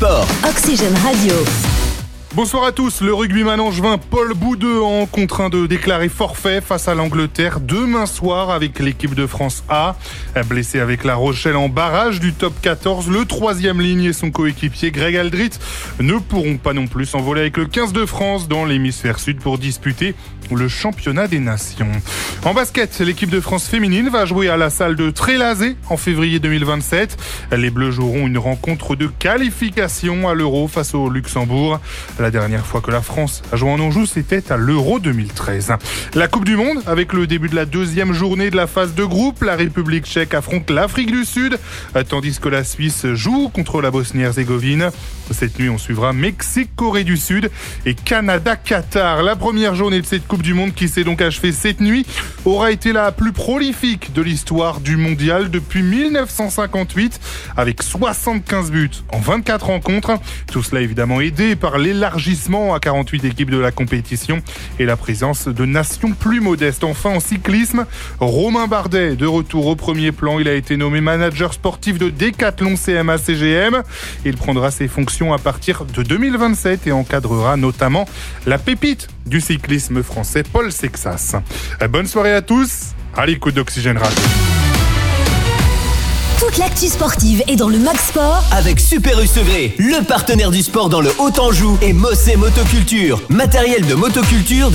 Sport. Oxygène Radio. Bonsoir à tous. Le rugbyman angevin Paul Boudehans contraint de déclarer forfait face à l'Angleterre demain soir avec l'équipe de France A. Blessé avec La Rochelle en barrage du top 14, le troisième ligne et son coéquipier Greg Aldrit ne pourront pas non plus s'envoler avec le 15 de France dans l'hémisphère sud pour disputer le championnat des nations. En basket, l'équipe de France féminine va jouer à la salle de Trélazé en février 2027. Les Bleus joueront une rencontre de qualification à l'Euro face au Luxembourg. La dernière fois que la France a joué en Anjou, c'était à l'Euro 2013. La Coupe du Monde, avec le début de la deuxième journée de la phase de groupe, la République tchèque affronte l'Afrique du Sud, tandis que la Suisse joue contre la Bosnie-Herzégovine. Cette nuit, on suivra Mexique, Corée du Sud et Canada-Qatar. La première journée de cette Coupe du Monde, qui s'est donc achevée cette nuit, aura été la plus prolifique de l'histoire du mondial depuis 1958, avec 75 buts en 24 rencontres. Tout cela évidemment aidé par l'élargissement à 48 équipes de la compétition et la présence de nations plus modestes. Enfin, en cyclisme, Romain Bardet, de retour au premier plan. Il a été nommé manager sportif de Decathlon CMA-CGM. Il prendra ses fonctions à partir de 2027 et encadrera notamment la pépite du cyclisme français, Paul Sexas. Bonne soirée à tous, à l'écoute d'Oxygène Radio. Toute l'actu sportive est dans le Mag Sport Avec Super U Segré, le partenaire du sport dans le Haut-Anjou, et Mossé Motoculture, matériel de motoculture